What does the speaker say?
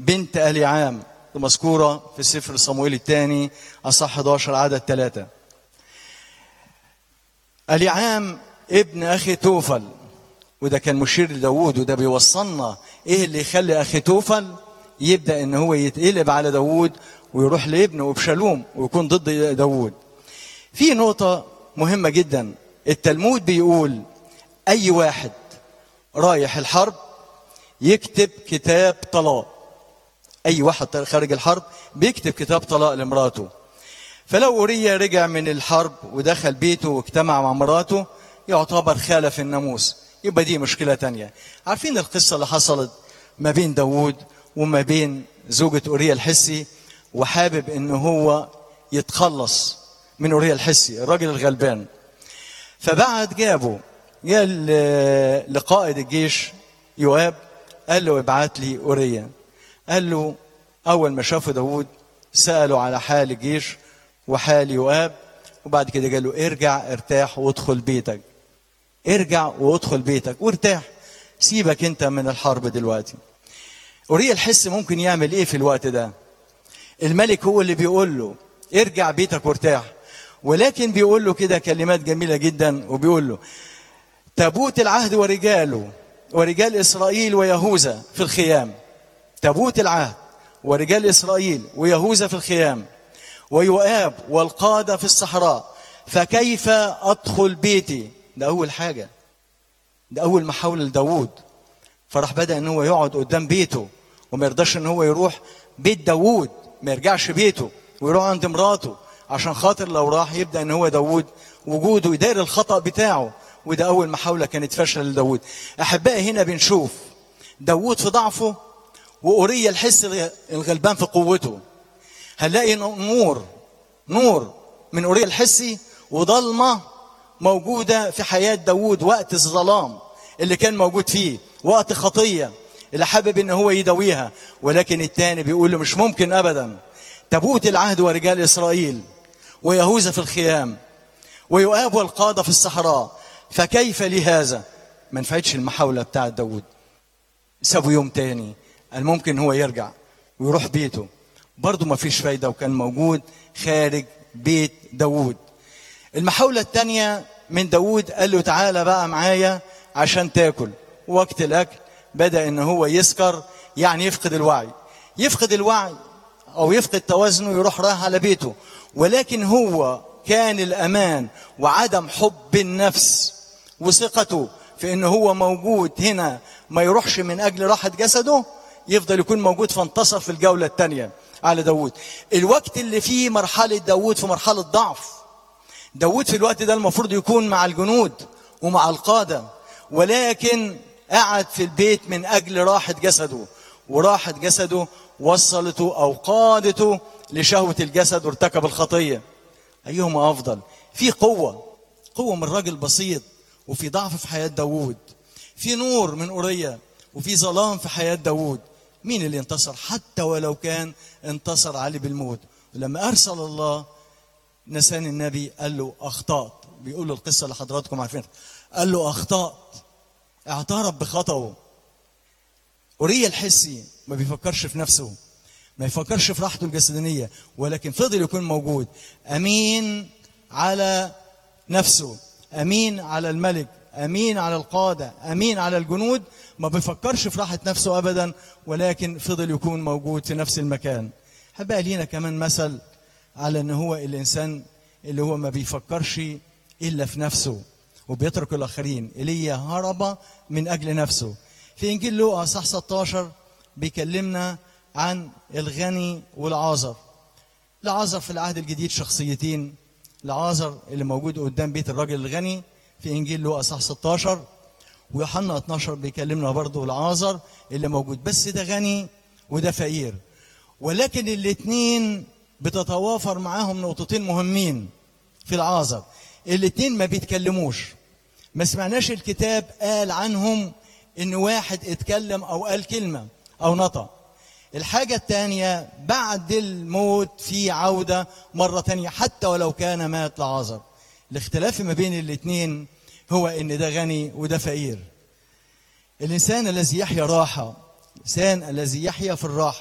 بنت أليعام مذكورة في سفر صموئيل الثاني أصحاح 11 عدد 3. أليعام ابن أخي توفل، وده كان مشير لداود، وده بيوصلنا إيه اللي يخلي أخي توفل يبدأ إن هو يتقلب على داود ويروح لابنه أبشالوم ويكون ضد داود. في نقطة مهمة جدا، التلمود بيقول أي واحد رايح الحرب يكتب كتاب طلاق. أي واحد خارج الحرب بيكتب كتاب طلاق لمراته. فلو أوريا رجع من الحرب ودخل بيته واجتمع مع مراته يعتبر خالف الناموس، يبقى دي مشكلة تانية. عارفين القصة اللي حصلت ما بين داود وما بين زوجة أوريا الحسي، وحابب إن هو يتخلص من أوريا الحسي الراجل الغلبان. فبعد جابه لقائد الجيش يواب، قال له ابعت لي أوريا. قال له أول ما شافوا داود سألوا على حال الجيش وحال يواب، وبعد كده قال له ارجع ارتاح وادخل بيتك، ارجع وادخل بيتك وارتاح، سيبك انت من الحرب دلوقتي. أوريا الحس ممكن يعمل ايه في الوقت ده؟ الملك هو اللي بيقول له ارجع بيتك وارتاح، ولكن بيقول له كده كلمات جميلة جدا، وبيقول له تابوت العهد ورجاله ورجال إسرائيل ويهوذا في الخيام. تابوت العهد ورجال إسرائيل ويهوذا في الخيام، ويؤاب والقادة في الصحراء، فكيف أدخل بيتي؟ ده أول حاجة، ده أول محاولة لداود. فراح بدأ أن هو يقعد قدام بيته وما يرضاش أن هو يروح بيت داود، ما يرجعش بيته ويروح عند مراته، عشان خاطر لو راح يبدأ أن هو داود وجوده يدار الخطأ بتاعه. وده أول محاولة كانت فشل لداود. أحبائي هنا بنشوف داود في ضعفه وأوريا الحس الغلبان في قوته. هنلاقي نور من أوريا الحسي وضلمة موجودة في حياة داود وقت الظلام اللي كان موجود فيه، وقت خطية اللي حابب ان هو يداويها. ولكن التاني بيقول له مش ممكن ابدا، تابوت العهد ورجال اسرائيل ويهوذا في الخيام ويؤاب والقادة في الصحراء، فكيف لهذا؟ ما نفعتش المحاولة بتاعة داود. سابوا يوم تاني، قال ممكن هو يرجع ويروح بيته، برضه ما فيش فايدة، وكان موجود خارج بيت داود. المحاولة التانية من داود، قال له تعالى بقى معايا عشان تاكل. وقت الأكل بدأ إن هو يسكر، يعني يفقد الوعي أو يفقد توازنه، يروح رايح على بيته. ولكن هو كان الأمان وعدم حب النفس وثقته في إنه هو موجود هنا، ما يروحش من أجل راحة جسده، يفضل يكون موجود. فانتصر في الجولة الثانية على داود. الوقت اللي فيه مرحلة داود في مرحلة ضعف. داود في الوقت ده المفروض يكون مع الجنود ومع القادة، ولكن قعد في البيت من أجل راحة جسده، وراحة جسده وصلته أو قادته لشهوة الجسد وارتكب الخطية. أيهما أفضل؟ في قوة من راجل بسيط، وفي ضعف في حياة داود. في نور من أوريا وفي ظلام في حياة داود. مين اللي انتصر؟ حتى ولو كان انتصر عليه بالموت. ولما أرسل الله نسان النبي قال له أخطأت، بيقول له القصة اللي حضراتكم عارفينها، قال له أخطأت، اعترف بخطأه. أوريا الحسي ما بيفكرش في نفسه، ما يفكرش في راحته الجسدانية، ولكن فضل يكون موجود أمين على نفسه، أمين على الملك، أمين على القادة، أمين على الجنود. ما بيفكرش في راحة نفسه أبدا، ولكن فضل يكون موجود في نفس المكان. هبقى لينا كمان مثل على أنه هو الإنسان اللي هو ما بيفكرش إلا في نفسه وبيترك الآخرين. إيليا هرب من أجل نفسه. في إنجيل لوقا صح 16 بيكلمنا عن الغني والعازر. العازر في العهد الجديد شخصيتين، العازر اللي موجود قدام بيت الراجل الغني في إنجيل لوقا صح 16، ويوحنا 12 بيكلمنا برضه العازر اللي موجود، بس ده غني وده فقير. ولكن الاثنين بتتوافر معاهم نقطتين مهمين في العازر. الاثنين ما بيتكلموش، ما سمعناش الكتاب قال عنهم ان واحد اتكلم او قال كلمة او نطق. الحاجة الثانية بعد الموت في عودة مرة تانية حتى ولو كان مات لعازر. الاختلاف ما بين الاثنين هو ان ده غني وده فقير. الانسان الذي يحيا راحة، الانسان الذي يحيا في الراحة